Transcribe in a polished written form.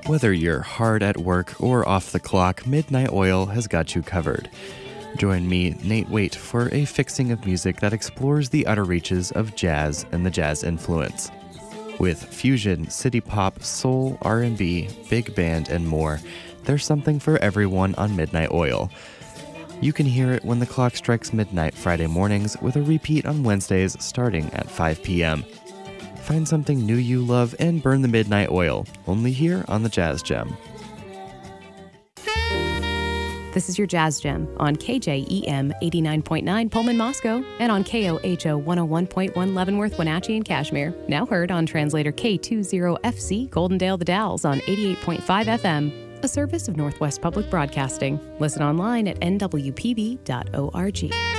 Whether you're hard at work or off the clock, Midnight Oil has got you covered. Join me, Nate Waite, for a fixing of music that explores the outer reaches of jazz and the jazz influence. With fusion, city pop, soul, R&B, big band, and more, there's something for everyone on Midnight Oil. You can hear it when the clock strikes midnight Friday mornings, with a repeat on Wednesdays starting at 5 p.m. Find something new you love and burn the Midnight Oil, only here on the Jazz Gem. This is your Jazz Gem on KJEM 89.9 Pullman, Moscow, and on KOHO 101.1 Leavenworth, Wenatchee, and Kashmir. Now heard on translator K20FC Goldendale, The Dalles on 88.5 FM, a service of Northwest Public Broadcasting. Listen online at nwpb.org.